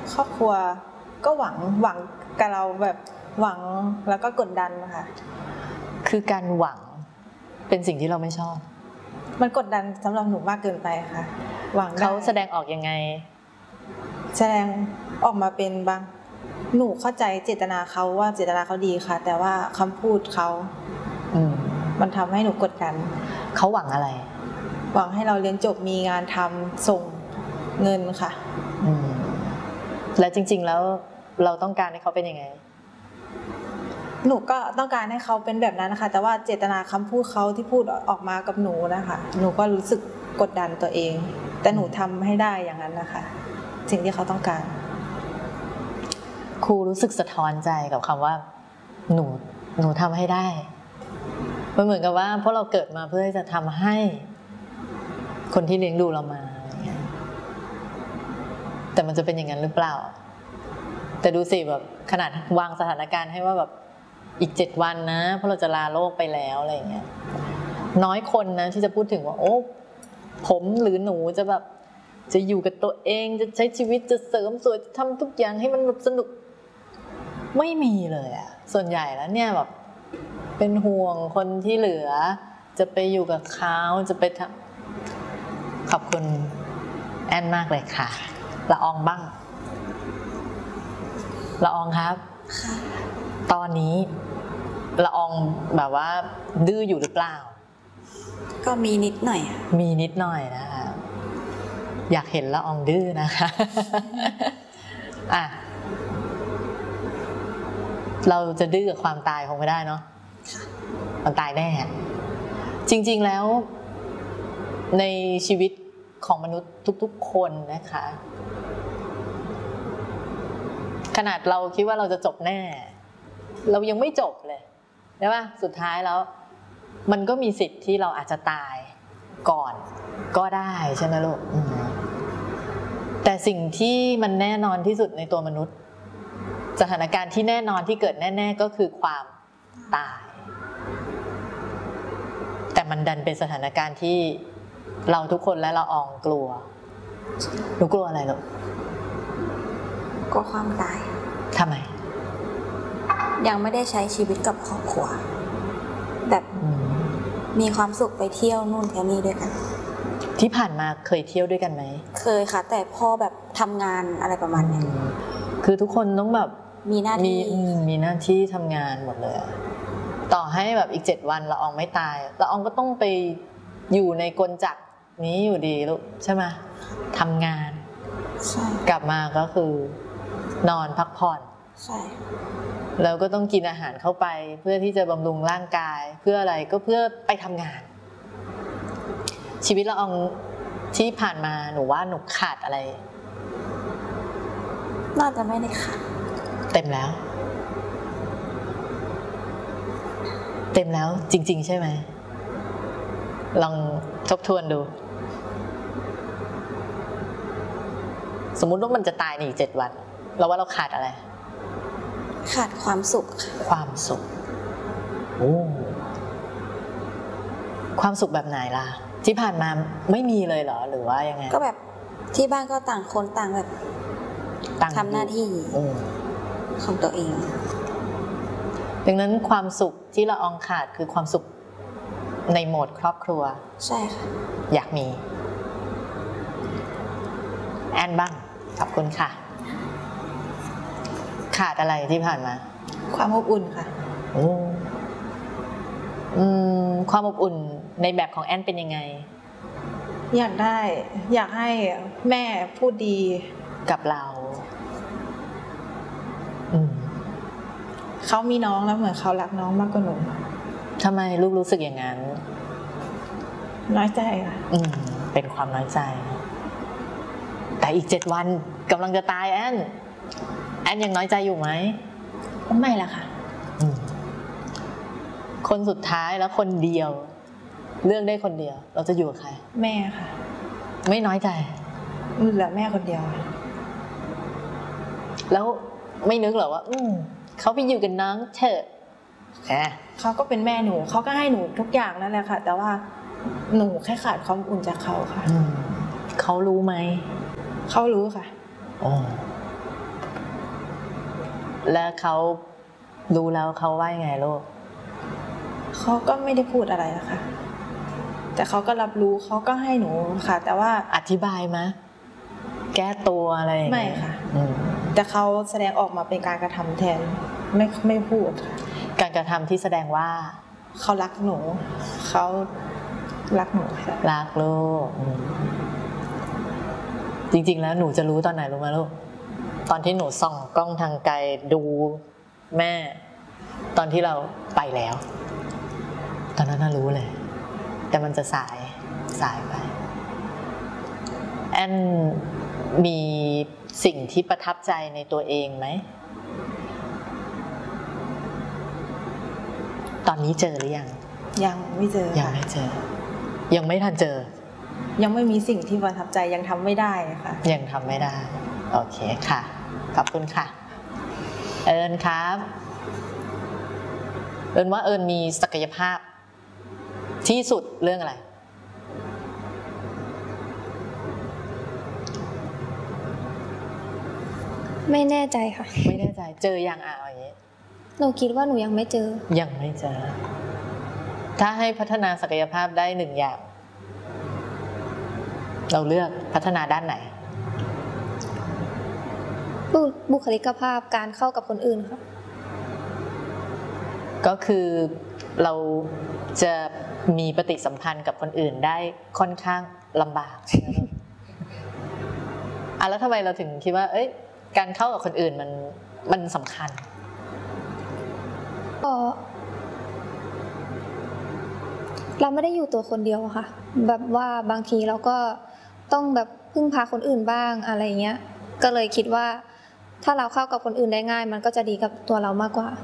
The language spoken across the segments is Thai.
ครอบครัวก็หวังกับเราแบบหวังแล้วก็กดดันนะคะคือการหวังเป็นสิ่งที่เราไม่ชอบมันกดดันสำหรับหนูมากเกินไปค่ะหวังเขาแสดงออกยังไงแสดงออกมาเป็นบางหนูเข้าใจเจตนาเขาว่าเจตนาเขาดีค่ะแต่ว่าคำพูดเขามันทำให้หนูกดดันเขาหวังอะไรหวังให้เราเรียนจบมีงานทำส่งเงินค่ะแล้วจริงๆแล้วเราต้องการให้เขาเป็นยังไงหนูก็ต้องการให้เขาเป็นแบบนั้นนะคะแต่ว่าเจตนาคำพูดเขาที่พูดออกมากับหนูนะคะหนูก็รู้สึกกดดันตัวเองแต่หนูทำให้ได้อย่างนั้นนะคะสิ่งที่เขาต้องการครูรู้สึกสะท้อนใจกับคำว่าหนูทำให้ได้มันเหมือนกับว่าเพราะเราเกิดมาเพื่อจะทำให้คนที่เลี้ยงดูเรามาแต่มันจะเป็นอย่างนั้นหรือเปล่าแต่ดูสิแบบขนาดวางสถานการณ์ให้ว่าแบบอีก7 วันนะเพราะเราจะลาโลกไปแล้วอะไรอย่างเงี้ยน้อยคนนะที่จะพูดถึงว่าโอ้ผมหรือหนูจะแบบจะอยู่กับตัวเองจะใช้ชีวิตจะเสริมสวยทำทุกอย่างให้มันสนุกไม่มีเลยอะส่วนใหญ่แล้วเนี่ยแบบเป็นห่วงคนที่เหลือจะไปอยู่กับเขาจะไปทำขอบคุณแอนมากเลยค่ะละอองบ้างละอองครับตอนนี้ละอองแบบว่าดื้ออยู่หรือเปล่าก็มีนิดหน่อยมีนิดหน่อยนะคะอยากเห็นละอองดื้อนะคะอ่ะเราจะดื้อกับความตายคงไม่ได้เนาะมันตายแน่จริงๆแล้วในชีวิตของมนุษย์ทุกๆคนนะคะขนาดเราคิดว่าเราจะจบแน่เรายังไม่จบเลยใช่ป่ะสุดท้ายแล้วมันก็มีสิทธิ์ที่เราอาจจะตายก่อนก็ได้ใช่ไหมลูกแต่สิ่งที่มันแน่นอนที่สุดในตัวมนุษย์สถานการณ์ที่แน่นอนที่เกิดแน่ๆก็คือความตายแต่มันดันเป็นสถานการณ์ที่เราทุกคนและละอองกลัวหนูกลัวอะไรลูกกลัวความตายทำไมยังไม่ได้ใช้ชีวิตกับครอบครัวแบบมีความสุขไปเที่ยวนู่นเที่ยวนี่ด้วยกันที่ผ่านมาเคยเที่ยวด้วยกันไหมเคยค่ะแต่พอแบบทำงานอะไรประมาณนี้คือทุกคนต้องแบบมีหน้าที่ทำงานหมดเลยต่อให้แบบอีก7 วันละอองไม่ตายละอองก็ต้องไปอยู่ในกลจักรนี้อยู่ดีลูกใช่ไหมทำงานกลับมาก็คือนอนพักผ่อนใช่แล้วก็ต้องกินอาหารเข้าไปเพื่อที่จะบำรุงร่างกายเพื่ออะไรก็เพื่อไปทำงานชีวิตละอองที่ผ่านมาหนูว่าหนูขาดอะไรน่าจะไม่ได้ขาดเต็มแล้วจริงๆใช่ไหมลองทบทวนดูสมมุติว่ามันจะตายในอีก7 วันเราว่าเราขาดอะไรขาดความสุขความสุขโอ้ความสุขแบบไหนล่ะที่ผ่านมาไม่มีเลยเหรอหรือว่ายังไงก็แบบที่บ้านก็ต่างคนต่างแบบทำหน้าที่ของตัวเองดังนั้นความสุขที่ละอองขาดคือความสุขในโหมดครอบครัวใช่ค่ะอยากมีแอนบ้างขอบคุณค่ะขาดอะไรที่ผ่านมาความอบอุ่นค่ะความอบอุ่นในแบบของแอนเป็นยังไงอยากให้แม่พูดดีกับเราเขามีน้องแล้วเหมือนเขารักน้องมากกว่าหนูทำไมลูกรู้สึกอย่างนั้นน้อยใจค่ะเป็นความน้อยใจแต่อีก7 วันกำลังจะตายแอนยังน้อยใจอยู่ไหมไม่ละค่ะคนสุดท้ายแล้วคนเดียวเลือกได้คนเดียวเราจะอยู่กับใครแม่ค่ะไม่น้อยใจเหลือแม่คนเดียวแล้วไม่นึกหรอว่าเขาไปอยู่กับน้องเถอะเขาก็เป็นแม่หนูเขาก็ให้หนูทุกอย่างนั่นแหละค่ะแต่ว่าหนูแค่ขาดความอุ่นจากเขาค่ะเขารู้ไหมเขารู้ค่ะแล้วเขารู้แล้วเขาว่ายังไงลูกเขาก็ไม่ได้พูดอะไรอะค่ะแต่เขาก็รับรู้เขาก็ให้หนูค่ะ แต่ว่าอธิบายไหมแก้ตัวอะไรอย่างไม่เงี้ยค่ะอืมแต่เขาแสดงออกมาเป็นการกระทำแทนไม่พูดค่ะการกระทำที่แสดงว่าเขารักหนูเขารักหนูค่ะรักลูกจริงๆแล้วหนูจะรู้ตอนไหนรู้ไหมลูกตอนที่หนูส่องกล้องทางไกลดูแม่ ตอนที่เราไปแล้ว ตอนนั้นน่ะรู้เลย แต่มันจะสายไปแอนมีสิ่งที่ประทับใจในตัวเองไหมตอนนี้เจอหรือยังยังไม่เจอยังค่ะไม่เจอ ยังไม่ทันเจอยังไม่มีสิ่งที่ประทับใจยังทำไม่ได้ค่ะยังทำไม่ได้ โอเคค่ะ ขอบคุณค่ะ เอิญครับ เอิญว่าเอิญมีศักยภาพ ที่สุดเรื่องอะไรไม่แน่ใจค่ะไม่แน่ใจ เจออย่างอย่างนี้หนูคิดว่าหนูยังไม่เจอยังไม่เจอ ถ้าให้พัฒนาศักยภาพได้หนึ่งอย่าง เราเลือกพัฒนาด้านไหนบุคลิกภาพการเข้ากับคนอื่นค่ะก็คือเราจะมีปฏิสัมพันธ์กับคนอื่นได้ค่อนข้างลำบากใช่ไหมลูก แล้วทำไมเราถึงคิดว่า เอ้ย การเข้ากับคนอื่นมันสำคัญก็เราไม่ได้อยู่ตัวคนเดียวอะค่ะ แบบว่าบางทีเราก็ต้องแบบพึ่งพาคนอื่นบ้างอะไรเงี้ย ก็เลยคิดว่าถ้าเราเข้ากับคนอื่นได้ง่าย มันก็จะดีกับตัวเรามากกว่า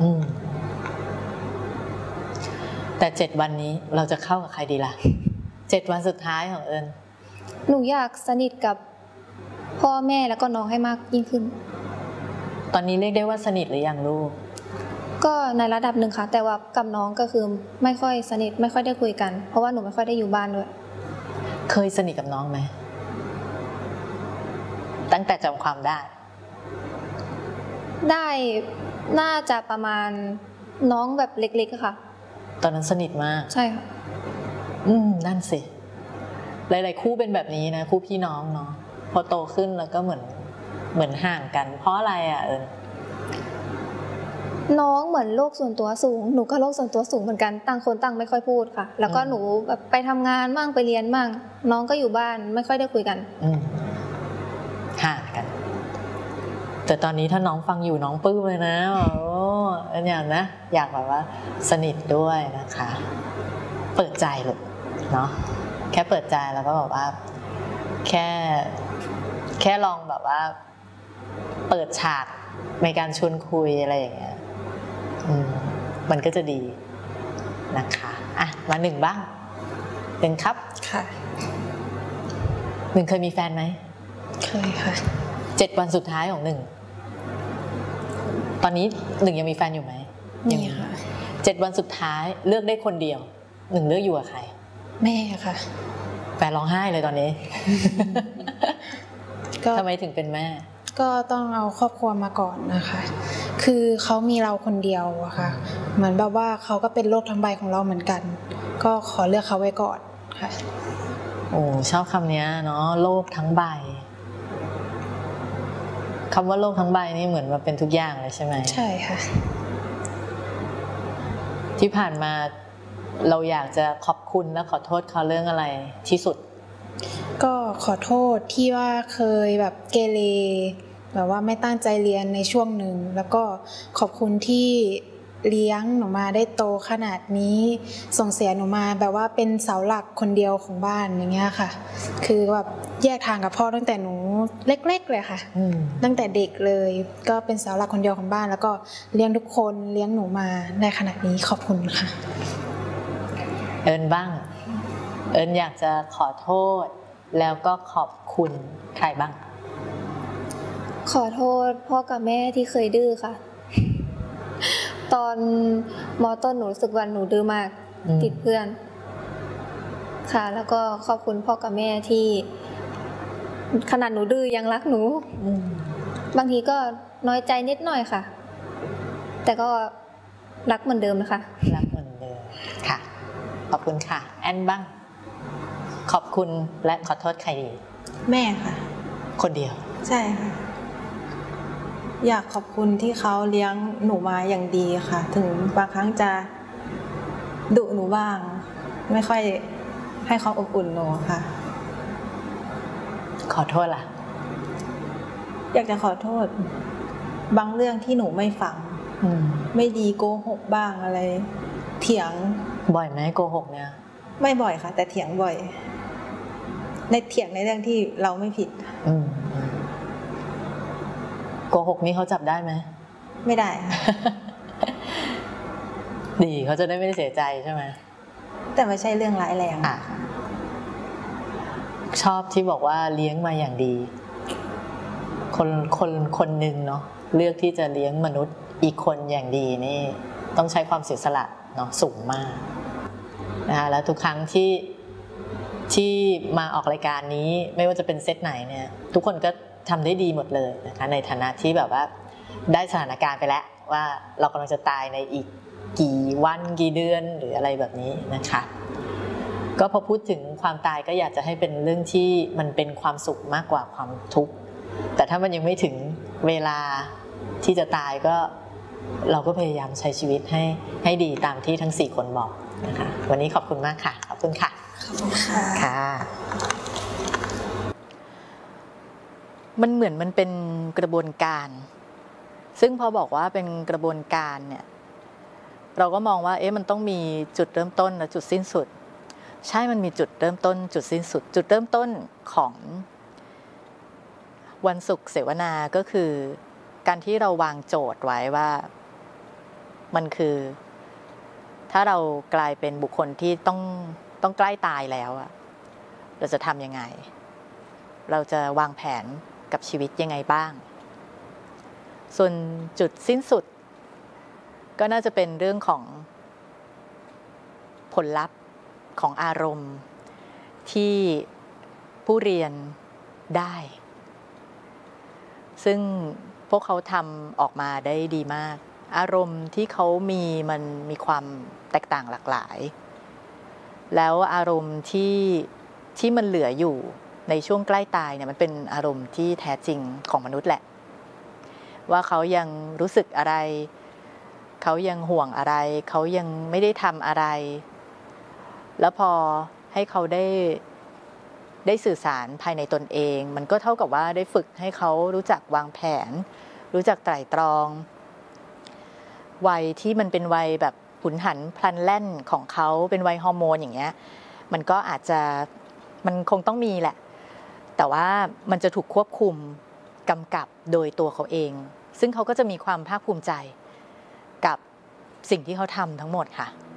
แต่7 วันนี้เราจะเข้ากับใครดีล่ะ 7 วันสุดท้ายของเอิญหนูอยากสนิทกับพ่อแม่แล้วก็น้องให้มากยิ่งขึ้นตอนนี้เรียกได้ว่าสนิทหรือยังลูกก็ในระดับหนึ่งค่ะแต่ว่ากับน้องก็คือไม่ค่อยสนิทไม่ค่อยได้คุยกัน เพราะว่าหนูไม่ค่อยได้อยู่บ้านด้วยเคยสนิทกับน้องไหม ตั้งแต่จำความได้ได้น่าจะประมาณน้องแบบเล็กๆอะค่ะตอนนั้นสนิทมากใช่ค่ะนั่นสิ หลายๆคู่เป็นแบบนี้นะ คู่พี่น้องเนาะ พอโตขึ้นแล้วก็เหมือนห่างกัน เพราะอะไรอ่ะเอิญน้องเหมือนโลกส่วนตัวสูงหนูก็โลกส่วนตัวสูงเหมือนกันต่างคนต่างไม่ค่อยพูดค่ะ แล้วก็หนูแบบไปทำงานมั่งไปเรียนมั่งน้องก็อยู่บ้านไม่ค่อยได้คุยกันห่างกัน แต่ตอนนี้ถ้าน้องฟังอยู่น้องปลื้มเลยนะโอ้อันอย่างนะอยากแบบว่าสนิทด้วยนะคะ เปิดใจลูกเนาะแค่เปิดใจแล้วก็แบบว่าแค่ลองแบบว่าเปิดฉากในการชวนคุยอะไรอย่างเงี้ยมันก็จะดีนะคะมา1บ้าง1ครับค่ะ 1เคยมีแฟนไหมเคยค่ะ 7 วันสุดท้ายของ1ตอนนี้1ยังมีแฟนอยู่ไหมมีค่ะ 7 วันสุดท้ายเลือกได้คนเดียว1เลือกอยู่กับใครแม่ค่ะแฟนร้องไห้เลยตอนนี้ ทำไมถึงเป็นแม่ก็ต้องเอาครอบครัวมาก่อนนะคะ คือเขามีเราคนเดียวอะค่ะ เหมือนแบบว่าเขาก็เป็นโลกทั้งใบของเราเหมือนกัน ก็ขอเลือกเขาไว้ก่อนค่ะโอ้ชอบคำนี้เนาะโลกทั้งใบคำว่าโลกทั้งใบนี่เหมือนมาเป็นทุกอย่างเลยใช่ไหมใช่ค่ะที่ผ่านมาเราอยากจะขอบคุณและขอโทษเขาเรื่องอะไรที่สุดก็ขอโทษที่ว่าเคยแบบเกเรแบบว่าไม่ตั้งใจเรียนในช่วงหนึ่งแล้วก็ขอบคุณที่เลี้ยงหนูมาได้โตขนาดนี้ส่งเสียหนูมาแบบว่าเป็นเสาหลักคนเดียวของบ้านอย่างเงี้ยค่ะ คือแบบแยกทางกับพ่อตั้งแต่หนูเล็กๆเลยค่ะตั้งแต่เด็กเลยก็เป็นเสาหลักคนเดียวของบ้านแล้วก็เลี้ยงทุกคนเลี้ยงหนูมาในขนาดนี้ขอบคุณค่ะเอิญบ้างเอิญอยากจะขอโทษแล้วก็ขอบคุณใครบ้างขอโทษพ่อกับแม่ที่เคยดื้อค่ะ ตอนม.ต้นหนูรู้สึกว่าหนูดื้อมากติดเพื่อนค่ะแล้วก็ขอบคุณพ่อกับแม่ที่ขนาดหนูดื้อยังรักหนูบางทีก็น้อยใจนิดหน่อยค่ะแต่ก็รักเหมือนเดิมนะคะรักเหมือนเดิมค่ะขอบคุณค่ะแอนบ้างขอบคุณและขอโทษใครดีแม่ค่ะคนเดียวใช่ค่ะ อยากขอบคุณที่เขาเลี้ยงหนูมาอย่างดีค่ะ ถึงบางครั้งจะดุหนูบ้าง ไม่ค่อยให้ความอบอุ่นหนูค่ะขอโทษล่ะอยากจะขอโทษ บางเรื่องที่หนูไม่ฟัง ไม่ดีโกหกบ้างอะไร เถียงบ่อยไหมโกหกเนี่ยไม่บ่อยค่ะ แต่เถียงบ่อย ในเถียงในเรื่องที่เราไม่ผิดโกหกนี่เขาจับได้ไหมไม่ได้ค่ะดีเขาจะได้ไม่ได้เสียใจใช่ไหมแต่ไม่ใช่เรื่องร้ายแรงอ่ะชอบที่บอกว่าเลี้ยงมาอย่างดี คนหนึ่งเนาะเลือกที่จะเลี้ยงมนุษย์อีกคนอย่างดีนี่ต้องใช้ความเสียสละเนาะสูงมากนะคะแล้วทุกครั้งที่มาออกรายการนี้ไม่ว่าจะเป็นเซตไหนเนี่ยทุกคนก็ทำได้ดีหมดเลยนะคะในฐานะที่แบบว่าได้สถานการณ์ไปแล้วว่าเรากำลังจะตายในอีกกี่วันกี่เดือนหรืออะไรแบบนี้นะคะก็พอพูดถึงความตายก็อยากจะให้เป็นเรื่องที่มันเป็นความสุขมากกว่าความทุกข์แต่ถ้ามันยังไม่ถึงเวลาที่จะตายก็เราก็พยายามใช้ชีวิตให้ดีตามที่ทั้ง4คนบอกนะคะวันนี้ขอบคุณมากค่ะขอบคุณค่ะขอบคุณค่ะค่ะมันเหมือนมันเป็นกระบวนการซึ่งพอบอกว่าเป็นกระบวนการเนี่ยเราก็มองว่ามันต้องมีจุดเริ่มต้นและจุดสิ้นสุดใช่มันมีจุดเริ่มต้นจุดสิ้นสุดจุดเริ่มต้นของวันศุกร์เสวนาก็คือการที่เราวางโจทย์ไว้ว่ามันคือถ้าเรากลายเป็นบุคคลที่ต้องใกล้ตายแล้วอะเราจะทำยังไงเราจะวางแผนกับชีวิตยังไงบ้างส่วนจุดสิ้นสุดก็น่าจะเป็นเรื่องของผลลัพธ์ของอารมณ์ที่ผู้เรียนได้ซึ่งพวกเขาทำออกมาได้ดีมากอารมณ์ที่เขามีมันมีความแตกต่างหลากหลายแล้วอารมณ์ที่มันเหลืออยู่ในช่วงใกล้ตายเนี่ยมันเป็นอารมณ์ที่แท้จริงของมนุษย์แหละว่าเขายังรู้สึกอะไรเขายังห่วงอะไรเขายังไม่ได้ทำอะไรแล้วพอให้เขาได้สื่อสารภายในตนเองมันก็เท่ากับว่าได้ฝึกให้เขารู้จักวางแผนรู้จักไตร่ตรองวัยที่มันเป็นวัยแบบหุนหันพลันแล่นของเขาเป็นวัยฮอร์โมนอย่างเงี้ยมันก็อาจจะมันคงต้องมีแหละแต่ว่ามันจะถูกควบคุมกำกับโดยตัวเขาเองซึ่งเขาก็จะมีความภาคภูมิใจกับสิ่งที่เขาทำทั้งหมดค่ะ